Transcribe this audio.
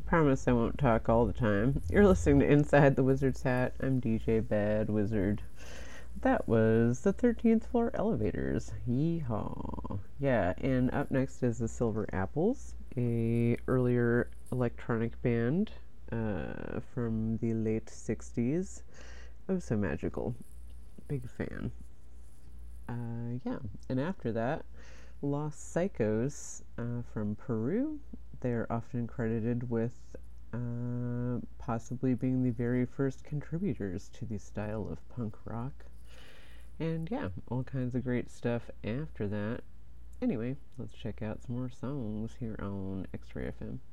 Promise I won't talk all the time. You're listening to Inside the Wizard's Hat. I'm DJ Bad Wizard. That was the 13th Floor Elevators. Yeehaw. Yeah, and up next is the Silver Apples, a earlier electronic band from the late 60s. Oh, so magical. Big fan. Yeah, and after that, Los Psychos from Peru. They're often credited with possibly being the very first contributors to the style of punk rock. And yeah, all kinds of great stuff after that. Anyway, let's check out some more songs here on X-Ray FM.